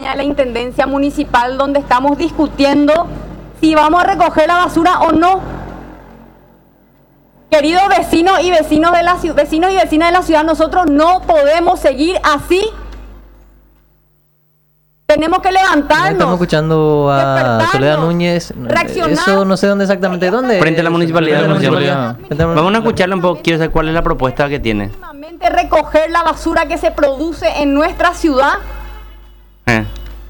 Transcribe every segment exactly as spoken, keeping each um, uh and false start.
de la Intendencia Municipal donde estamos discutiendo si vamos a recoger la basura o no. Queridos vecinos y vecinos de la vecinos y vecinas de la ciudad, nosotros no podemos seguir así. Tenemos que levantarnos. Estamos escuchando a Soledad Núñez. Reaccionar. Eso no sé dónde exactamente. ¿Dónde? Frente a la municipalidad. Frente a la municipalidad. Vamos a escucharla un poco. Quiero saber cuál es la propuesta que tiene. Recoger la basura que se produce en nuestra ciudad. Eh.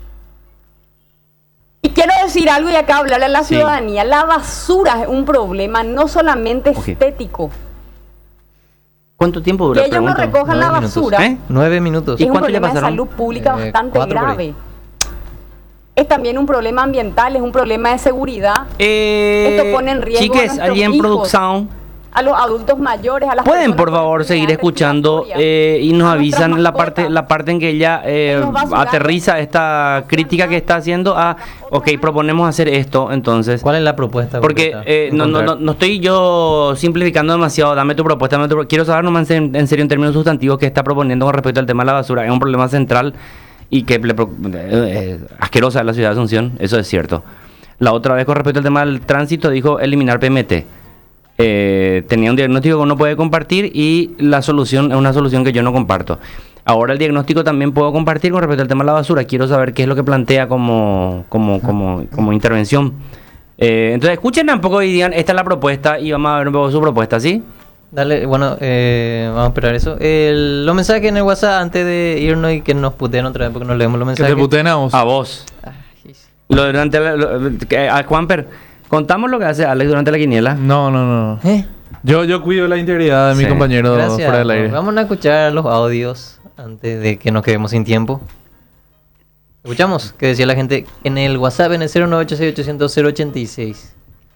Y quiero decir algo y acá hablarle a la Sí. ciudadanía. La basura es un problema no solamente Okay. estético. ¿Cuánto tiempo dura? Que ellos no Pregunto. recojan la Nueve minutos. basura. ¿Eh? Nueve minutos. ¿Y Es un cuánto ya problema de pasaron? salud pública Eh, bastante cuatro por ahí. grave. Es también un problema ambiental, es un problema de seguridad. Eh, Esto pone en riesgo a chiques, nuestros allí en hijos, producción, a los adultos mayores, a las pueden personas por con favor seguir enfermedades escuchando respiratorias, eh, y nos a nuestras avisan la parte mascotas. la parte en que ella eh, En los basurales. aterriza esta crítica que está haciendo a, ok, proponemos hacer esto, entonces. ¿Cuál es la propuesta? Porque concreta? eh, no, no, no, no estoy yo simplificando demasiado, dame tu propuesta, dame tu pro- quiero saber nomás en, en serio en términos sustantivos qué está proponiendo con respecto al tema de la basura. Es un problema central y que le, pro- eh, asquerosa de la ciudad de Asunción, eso es cierto. La otra vez con respecto al tema del tránsito dijo eliminar P M T. Eh, tenía un diagnóstico que uno puede compartir y la solución es una solución que yo no comparto. Ahora el diagnóstico también puedo compartir con respecto al tema de la basura. Quiero saber qué es lo que plantea como, como, como, como intervención. Eh, entonces escuchen un poco y digan, esta es la propuesta y vamos a ver un poco su propuesta, ¿sí? Dale, bueno, eh, vamos a esperar eso. El- los mensajes en el WhatsApp antes de irnos y que nos puteen otra vez porque no leemos los Que mensajes. te putenamos. A vos. Ay, Lo durante la- lo- que- a Juanper, contamos lo que hace Alex durante la quiniela. No, no, no. ¿Eh? Yo, yo cuido la integridad de mi Sí. compañero Gracias. fuera del aire. Vamos a escuchar los audios antes de que nos quedemos sin tiempo. Escuchamos que decía la gente en el WhatsApp en el cero nueve ocho seis ochocientos cero ochenta y seis.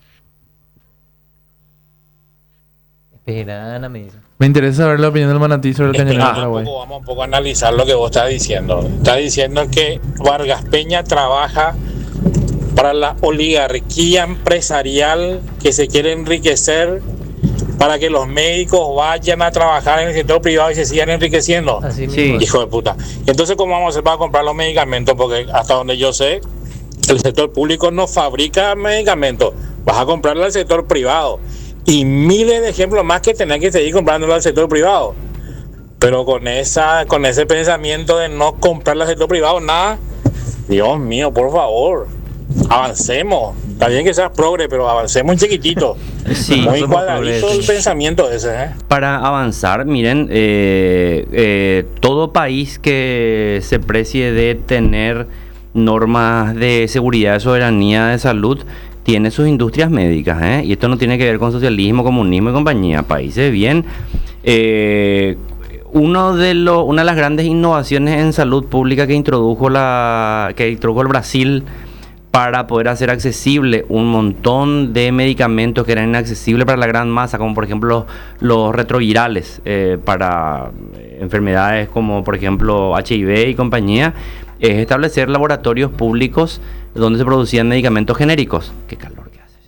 Espera, Ana me dice. Me interesa saber la opinión del manatí sobre el cañonero de Espera, Paraguay. un poco, vamos un poco a analizar lo que vos estás diciendo. Estás diciendo que Vargas Peña trabaja para la oligarquía empresarial que se quiere enriquecer para que los médicos vayan a trabajar en el sector privado y se sigan enriqueciendo. Así Sí. mismo. Hijo de puta. Entonces, ¿cómo vamos a hacer para comprar los medicamentos? Porque hasta donde yo sé, el sector público no fabrica medicamentos. Vas a comprarlo al sector privado. Y miles de ejemplos más que tener que seguir comprándolo al sector privado. Pero con esa, con ese pensamiento de no comprarlo al sector privado, nada. Dios mío, por favor. Avancemos. Está bien que seas progre, pero avancemos un chiquitito. Sí, Muy somos cuadradito progres. el pensamiento ese, ¿eh? Para avanzar, miren, eh, eh, todo país que se precie de tener normas de seguridad, de soberanía, de salud, tiene sus industrias médicas, ¿eh? Y esto no tiene que ver con socialismo, comunismo y compañía. Países bien. Eh, uno de los, una de las grandes innovaciones en salud pública que introdujo la, que introdujo el Brasil para poder hacer accesible un montón de medicamentos que eran inaccesibles para la gran masa, como por ejemplo los, los retrovirales eh, para eh, enfermedades como por ejemplo H I V y compañía, es establecer laboratorios públicos donde se producían medicamentos genéricos. Qué calor que hace.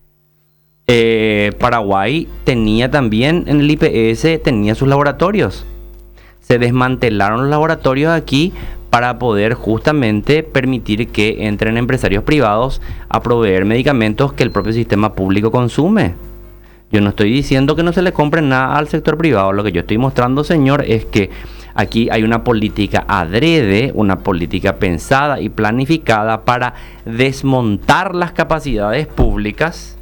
Eh, Paraguay tenía también en el I P S, tenía sus laboratorios. Se desmantelaron los laboratorios aquí para poder justamente permitir que entren empresarios privados a proveer medicamentos que el propio sistema público consume. Yo no estoy diciendo que no se le compre nada al sector privado. Lo que yo estoy mostrando, señor, es que aquí hay una política adrede, una política pensada y planificada para desmontar las capacidades públicas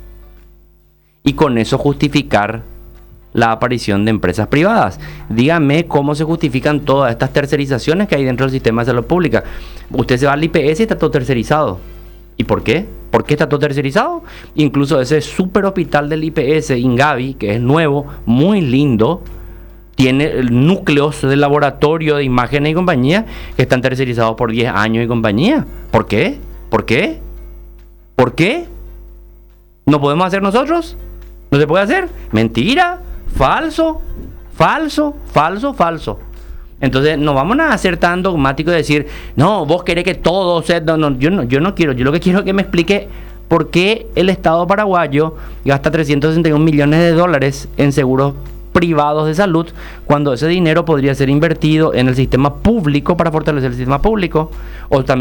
y con eso justificar la aparición de empresas privadas. Dígame cómo se justifican todas estas tercerizaciones que hay dentro del sistema de salud pública. Usted se va al I P S y está todo tercerizado. ¿Y por qué? ¿Por qué está todo tercerizado? Incluso ese super hospital del I P S, Ingavi, que es nuevo, muy lindo, tiene núcleos de laboratorio de imágenes y compañía que están tercerizados por diez años y compañía. ¿Por qué? ¿Por qué? ¿Por qué? ¿No podemos hacer nosotros? ¿No se puede hacer? Mentira. Falso, falso, falso, falso. Entonces no vamos a ser tan dogmáticos de decir, no, vos querés que todo sea... No, no, yo no, yo no quiero, yo lo que quiero es que me explique por qué el Estado paraguayo gasta trescientos sesenta y un millones de dólares en seguros privados de salud, cuando ese dinero podría ser invertido en el sistema público para fortalecer el sistema público, o también